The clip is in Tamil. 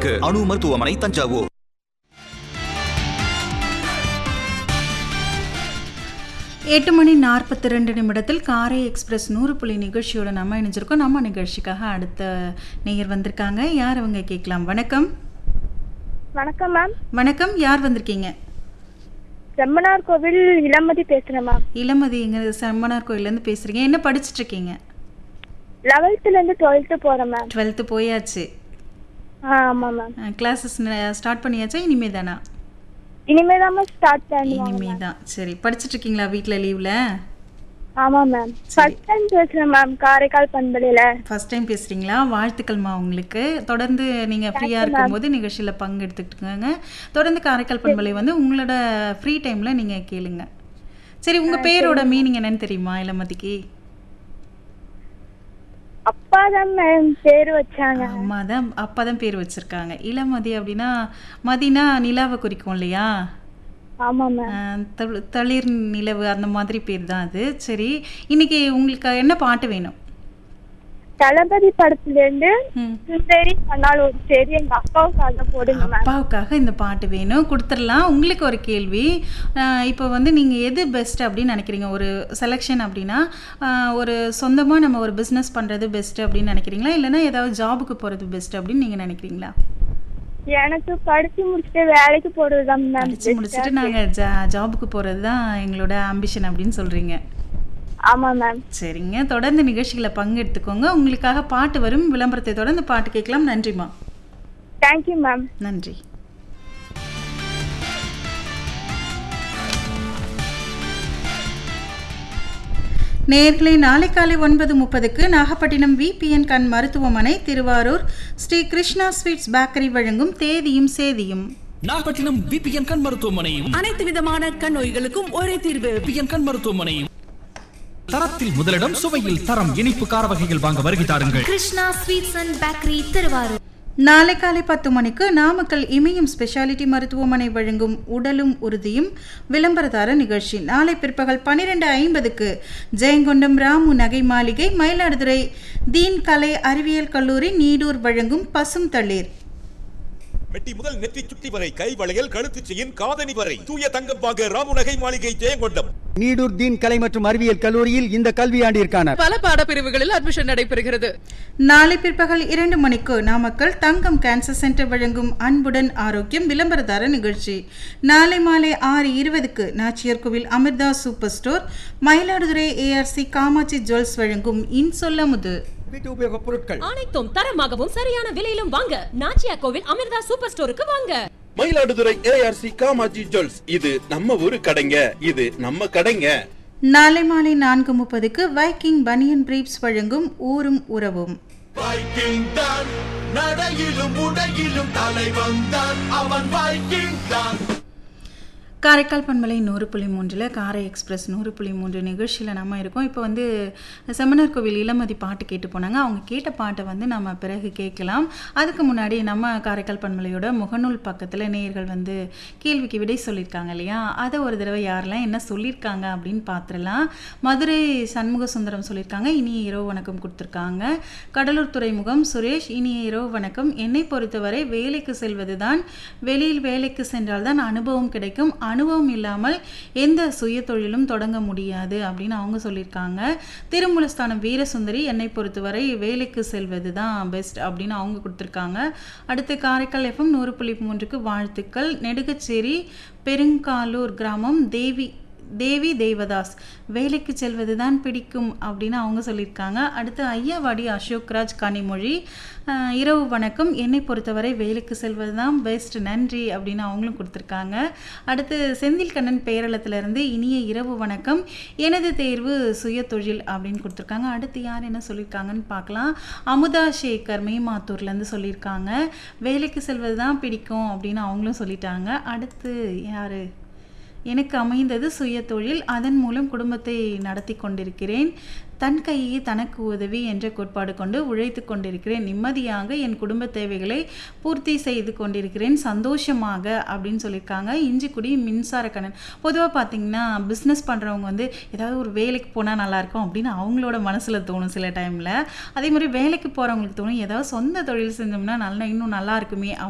சிகிச்சைக்கு அணு மருத்துவமனை, தஞ்சாவூர். எட்டு மணி 42 காரை எக்ஸ்பிரஸ் 100 நிகழ்ச்சியோட நம்ம இணைஞ்சிருக்கோம். நம்ம நிகழ்ச்சிக்காக அடுத்த நேயர் வந்திருக்காங்க. யார் அவங்க கேட்கலாம்? வணக்கம். வணக்கம் மேம். வணக்கம், யார் வந்திருக்கீங்க? செம்மனார் கோவில் இளமதி பேசுறேன் மேம். இளமதி, எங்க செம்மனார் கோயிலேருந்து பேசுறீங்க. என்ன படிச்சுட்டு இருக்கீங்க? 11th இருந்து 12th போறேன் மேம். 12th போயாச்சு. ஆமா மேம். கிளாஸஸ் ஸ்டார்ட் பண்ணியாச்சா? இனிமே தானா? இனிமேதான் மேம் ஸ்டார்ட் பண்ணுவாங்க. இனிமே தான். சரி, படிச்சுட்டு இருக்கீங்களா வீட்ல லீவ்ல? ஆமா மேம். ஃபர்ஸ்ட் டைம் பேசுறேன் மேம் காரைக்கால் பண்பலையில. ஃபர்ஸ்ட் டைம் பேசுறீங்களா? வாழ்த்துக்கள்மா உங்களுக்கு. தொடர்ந்து நீங்க ஃப்ரீயா இருக்கும்போது நிகழ்ச்சியில பங்கெடுத்துக்கிட்டுங்க. தொடர்ந்து காரைக்கால் பண்பலை வந்து உங்களோட ஃப்ரீ டைம்ல நீங்க கேளுங்க. சரி, உங்க பேரோட மீனிங் என்னன்னு தெரியுமா இளமதிக்கு? அப்பா தான் மேம் பேர் வச்சாங்க. அப்பா தான் பேர் வச்சிருக்காங்க. இளமதி அப்படின்னா மதினா நிலாவை குறிக்கும் இல்லையா? ஆமா மேம். தளிர் நிலவு அந்த மாதிரி பேர் தான் அது. சரி, இன்னைக்கு உங்களுக்கு என்ன பாட்டு வேணும்? தளபதி படத்துல இருந்து சுந்தரி பண்ணால் ஒரு சரி எங்க அப்பாவுக்காக போடுங்க மேம். அப்பாவுக்காக இந்த பாட்டு வேணும், கொடுத்துடலாம். உங்களுக்கு ஒரு கேள்வி. இப்போ வந்து நீங்கள் எது பெஸ்ட் அப்படின்னு நினைக்கிறீங்க? ஒரு செலெக்ஷன் அப்படின்னா ஒரு சொந்தமாக நம்ம ஒரு பிஸ்னஸ் பண்ணுறது பெஸ்ட் அப்படின்னு நினைக்கிறீங்களா, இல்லைன்னா ஏதாவது ஜாபுக்கு போகிறது பெஸ்ட் அப்படின்னு நீங்கள் நினைக்கிறீங்களா? எனக்கு படிச்சு முடிச்சுட்டு வேலைக்கு போறது தான் மேம். படிச்சு முடிச்சுட்டு நாங்கள் ஜாபுக்கு போகிறது தான் எங்களோட ஆம்பிஷன் அப்படின்னு சொல்கிறீங்க. ஆமா மேம். சரிங்க, தொடர்ந்து நிகழ்ச்சிகளை பங்கெடுத்துக்கோங்க. உங்களுக்காக பாட்டு வரும். விளம்பரத்தை தொடர்ந்து பாட்டு கேட்கலாம். நன்றிம்மா. Thank you ma'am. நன்றி. நேயர்களே, நாளை காலை 9:30 நாகப்பட்டினம் VPN கண் மருத்துவமனை, திருவாரூர் ஸ்ரீ கிருஷ்ணா ஸ்வீட்ஸ் பேக்கரி வழங்கும் தேதியும் சேதியும். நாகப்பட்டினம் VPN கண் மருத்துவமனையும் அனைத்து விதமான கண் நோய்களுக்கும் ஒரே தீர்வு. VPN கண் மருத்துவமனையும் தரத்தில் முதலிடம், சுவையில் தரம். இனிப்பு கார வகைகள் வாங்க வருகை தாருங்கள். Krishna sweets and bakery, Thiruvarur. நாளை காலை 10 நாமக்கல் இமயம் ஸ்பெஷாலிட்டி மருத்துவமனை வழங்கும் உடலும் உறுதியும் விளம்பரதார நிகழ்ச்சி. நாளை பிற்பகல் 12:50 ஜெயங்கொண்டம் ராமு நகை மாளிகை, மயிலாடுதுறை தீன் கலை அறிவியல் கல்லூரி நீடூர் வழங்கும் பசும் தளிர். மெட்டி முதல் நெற்றி சுட்டி வரை, கை வளையல், கழுத்து செயின், காதணி வரை தூய தங்கம் வாங்க ராமு நகை மாளிகை, ஜெயங்கொண்டம். நீடூர் தீன் கலை மற்றும் அறிவியல் கல்லூரியில் இந்த கல்வியாண்டிற்கான பல பாடப்பிரிவுகளில் அட்மிஷன் நடைபெறுகிறது. நாளை பிற்பகல் 2 நாமக்கல் தங்கம் கேன்சர் சென்டர் வழங்கும் அன்புடன் ஆரோக்கியம் விளம்பரதார நிகழ்ச்சி. நாளை மாலை 6:20 நாச்சியார் கோவில் Amrita super store, Mayiladuthurai ARC Kamakshi jewels வழங்கும் இன்சொல்லமுது. வீட்டு உபயோக பொருட்கள் அனைத்தும் தரமாகவும் சரியான விலையிலும் வாங்க நாச்சியார் கோவில் அமிர்தா சூப்பர் ஸ்டோருக்கு வாங்க. மயிலாடுதுறை ARC காமாட்சி ஜுவல்ஸ், இது நம்ம ஊரு கடைங்க, இது நம்ம கடைங்க. நாளை மாலை 4:30 வைக்கிங் பனியன் பிரீப்ஸ் வழங்கும் ஊரும் உறவும். வைக்கிங் தான் நடையிலும் உடையிலும் தலைவன் தான், அவன் வைக்கிங் தான். காரைக்கால் பண்பலை 100.3 காரை எக்ஸ்பிரஸ் 100.3 நிகழ்ச்சியில் நம்ம இருக்கோம். இப்போ வந்து செம்மனார் கோவில் இளமதி பாட்டு கேட்டு போனாங்க. அவங்க கேட்ட பாட்டை வந்து நம்ம பிறகு கேட்கலாம். அதுக்கு முன்னாடி நம்ம காரைக்கால் பண்பலையோட முகநூல் பக்கத்தில் நேயர்கள் வந்து கேள்விக்கு விடை சொல்லியிருக்காங்க இல்லையா, அதை ஒரு தடவை யாரெல்லாம் என்ன சொல்லியிருக்காங்க அப்படின்னு பார்த்துடலாம். மதுரை சண்முக சுந்தரம் சொல்லியிருக்காங்க, இனிய இரவு வணக்கம் கொடுத்துருக்காங்க. கடலூர் துறைமுகம் சுரேஷ், இனிய இரவு வணக்கம். என்னை பொறுத்தவரை வேலைக்கு செல்வது தான், வெளியில் வேலைக்கு சென்றால் தான் அனுபவம் கிடைக்கும், அனுபவம் இல்லாமல் எந்த சுய தொழிலும் தொடங்க முடியாது அப்படின்னு அவங்க சொல்லியிருக்காங்க. திருமூலஸ்தானம் வீரசுந்தரி, என்னை பொறுத்தவரை வேலைக்கு செல்வது தான் பெஸ்ட் அப்படின்னு அவங்க கொடுத்துருக்காங்க. அடுத்து காரைக்கால் FM 100.3 வாழ்த்துக்கள். நெடுகச்சேரி பெருங்காலூர் கிராமம் தேவி தேவதாஸ், வேலைக்கு செல்வது தான் பிடிக்கும் அப்படின்னு அவங்க சொல்லியிருக்காங்க. அடுத்து ஐயாவாடி அசோக்ராஜ் கனிமொழி, இரவு வணக்கம். என்னை பொறுத்தவரை வேலைக்கு செல்வது தான் பெஸ்ட், நன்றி அப்படின்னு அவங்களும் கொடுத்துருக்காங்க. அடுத்து செந்தில் கண்ணன் பேரளத்திலிருந்து இனிய இரவு வணக்கம், எனது தேர்வு சுய தொழில் அப்படின்னு கொடுத்துருக்காங்க. அடுத்து யார் என்ன சொல்லியிருக்காங்கன்னு பார்க்கலாம். அமுதா சேகர் மேமாத்தூர்லேருந்து சொல்லியிருக்காங்க, வேலைக்கு செல்வது தான் பிடிக்கும் அப்படின்னு அவங்களும் சொல்லிட்டாங்க. அடுத்து யார்? எனக்கு அமைந்தது சுய தொழில், அதன் மூலம் குடும்பத்தை நடத்தி கொண்டிருக்கிறேன், தன் கையே தனக்கு உதவி என்ற கோட்பாடு கொண்டு உழைத்து கொண்டிருக்கிறேன், நிம்மதியாக என் குடும்ப தேவைகளை பூர்த்தி செய்து கொண்டிருக்கிறேன், சந்தோஷமாக அப்படின்னு சொல்லியிருக்காங்க. இஞ்சிக்குடி மின்சார கண்ணன், பொதுவாக பார்த்திங்கன்னா பிஸ்னஸ் பண்ணுறவங்க வந்து ஏதாவது ஒரு வேலைக்கு போனால் நல்லாயிருக்கும் அப்படின்னு அவங்களோட மனசில் தோணும் சில டைமில். அதே மாதிரி வேலைக்கு போகிறவங்களுக்கு தோணும் ஏதாவது சொந்த தொழில் செஞ்சோம்னா இன்னும் நல்லா இருக்குமே